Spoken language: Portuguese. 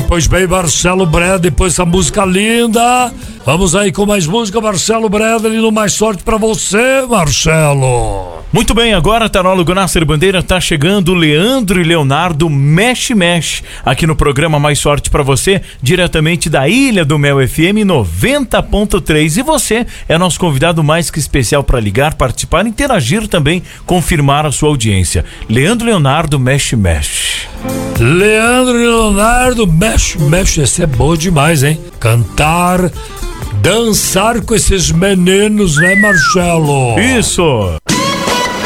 Pois bem, Marcelo Breda, depois dessa música linda, vamos aí com mais música, Marcelo Breda, no Mais Sorte pra você, Marcelo. Muito bem, agora Tarólogo Nasser Bandeira tá chegando, Leandro e Leonardo Mexe Mexe, aqui no programa Mais Sorte pra você, diretamente da Ilha do Mel FM 90.3, e você é nosso convidado mais que especial para ligar, participar, interagir também, confirmar a sua audiência. Leandro e Leonardo Mexe Mexe. Leandro e Leonardo Mexe Mexe, esse é bom demais, hein? Cantar, dançar com esses meninos, né, Marcelo? Isso!